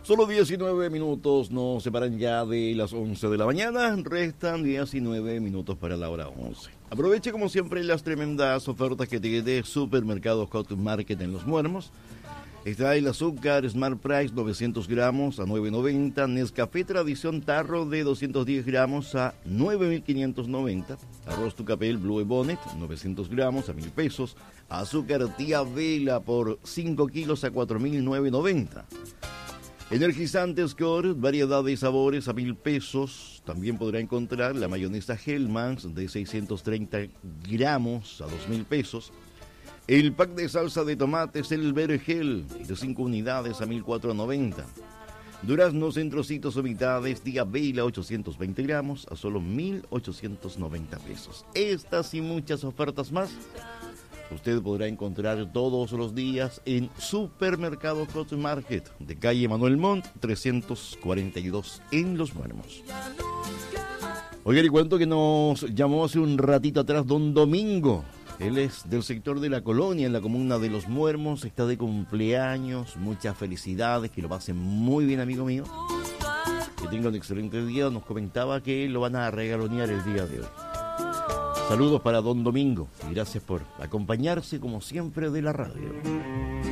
Solo 19 minutos nos separan ya de las 11 de la mañana. Restan 19 minutos para la hora 11. Aproveche como siempre las tremendas ofertas que tiene Supermercados Hot Market en Los Muermos. Está el azúcar Smart Price 900 gramos a $9.90. Nescafé Tradición Tarro de 210 gramos a $9.590. Arroz Tucapel Blue Bonnet 900 gramos a $1,000. Azúcar Tía Vela por 5 kilos a $4.990. Energizantes Core, variedad de sabores a $1,000. También podrá encontrar la mayonesa Hellmann's de 630 gramos a $2,000. El pack de salsa de tomates El Vergel de 5 unidades a $1,490. Duraznos en trocitos o mitades Tía Vela 820 gramos a solo $1,890. Estas y muchas ofertas más usted podrá encontrar todos los días en Supermercado Hot Market de calle Manuel Montt 342 en Los Muermos. Oiga, le cuento que nos llamó hace un ratito atrás don Domingo. Él es del sector de La Colonia, en la comuna de Los Muermos. Está de cumpleaños, muchas felicidades, que lo pasen muy bien, amigo mío. Que tenga un excelente día. Nos comentaba que lo van a regalonear el día de hoy. Saludos para don Domingo y gracias por acompañarse como siempre de la radio.